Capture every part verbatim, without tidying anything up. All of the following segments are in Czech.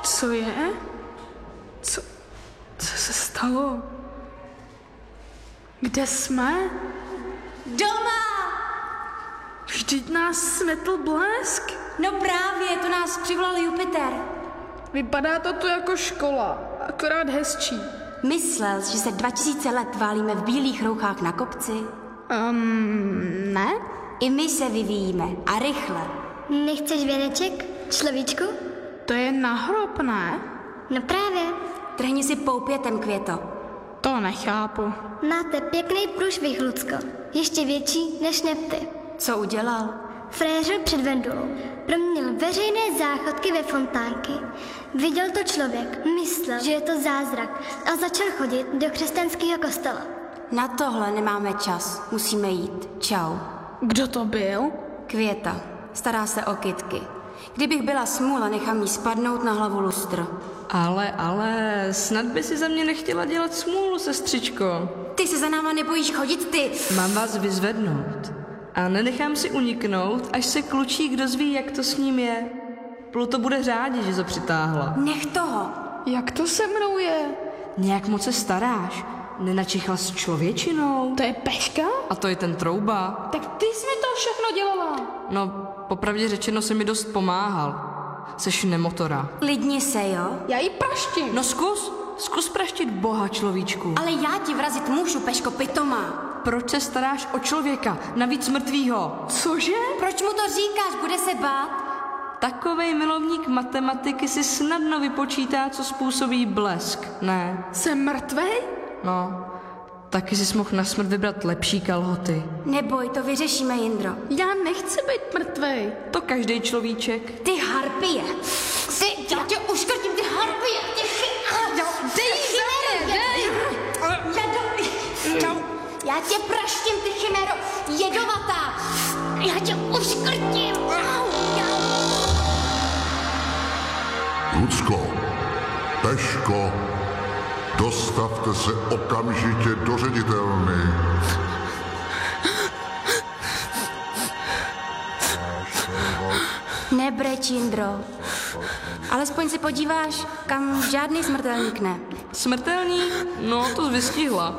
Co je? Co, co se stalo? Kde jsme? Doma! Vždyť nás smetl blesk. No právě, to nás přivolal Jupiter. Vypadá to tu jako škola, akorát hezčí. Myslel, že se dva tisíce let válíme v bílých rouchách na kopci? Um, ne? I my se vyvíjíme a rychle. Nechceš věneček, človíčku? To je na hrob, ne? No právě. Trhni si poupětem, Květo. To nechápu. Máte pěkný průšvih, Lucko. Ještě větší než Nepty. Co udělal? Fréřil před Vendulou. Proměnil veřejné záchodky ve fontánky. Viděl to člověk, myslel, že je to zázrak a začal chodit do křesťanského kostela. Na tohle nemáme čas. Musíme jít. Čau. Kdo to byl? Květa. Stará se o kytky. Kdybych byla smůla, nechám jí spadnout na hlavu lustr. Ale, ale, snad by si za mě nechtěla dělat smůlu, sestřičko. Ty se za náma nebojíš chodit, ty. Mám vás vyzvednout. A nenechám si uniknout, až se klučík dozví, jak to s ním je. Pluto bude řádit, že to přitáhla. Nech toho. Jak to se mnou je? Nějak moc se staráš. Nenačichla s člověčinou. To je Peška? A to je ten Trouba. Tak ty jsi mi to všechno dělala. No, popravdě řečeno se mi dost pomáhal. Seš nemotora. Klidni se, jo? Já jí praštím. No zkus, zkus praštit Boha, človíčku. Ale já ti vrazit můžu, Peško pitomá. Proč se staráš o člověka, navíc mrtvýho? Cože? Proč mu to říkáš? Bude se bát? Takovej milovník matematiky si snadno vypočítá, co způsobí blesk, ne? Jsem mrtvej? No, taky jsi mohl na smrt vybrat lepší kalhoty. Neboj, to vyřešíme, Jindro. Já nechci být mrtvej. To každý človíček. Ty harpie. Ty, já tě uškrtím, ty harpie. Ty chy... Dej chimeru. Dej. Já, já tě praštím, ty chimero. Jedovatá. Já tě uškrtím. Lucko, Peško, dostavte se okamžitě do ředitelny. Nebreč, Jindro. Alespoň si podíváš, kam žádný smrtelník ne. Smrtelný? No, to vystihla.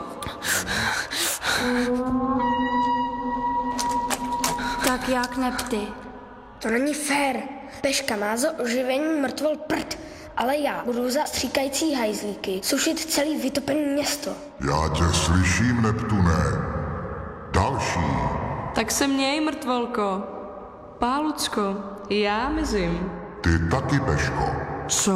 Tak jak Nepty? To není fér. Peška má za oživení mrtvol prd, ale já budu za stříkající hajzlíky sušit celý vytopený město. Já tě slyším, Neptune. Další. Tak se měj, mrtvolko. Pálucko, já mizím. Ty taky, Peško. Co?